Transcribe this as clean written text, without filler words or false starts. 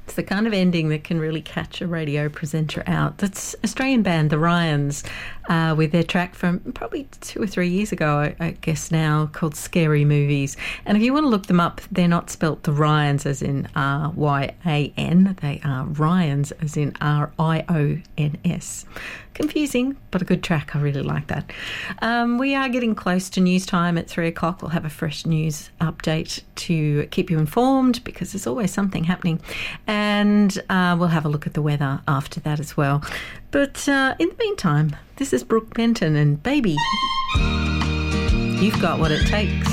It's the kind of ending that can really catch a radio presenter out. That's Australian band The Ryans with their track from probably 2 or 3 years ago, I guess now, called Scary Movies. And if you want to look them up, they're not spelt the Ryans as in R-Y-A-N. They are Ryans as in R-I-O-N-S. Confusing, but a good track. I really like that. We are getting close to news time at 3 o'clock. We'll have a fresh news update to keep you informed because there's always something happening. And we'll have a look at the weather after that as well. But in the meantime, this is Brooke Benton and Baby, You've Got What It Takes.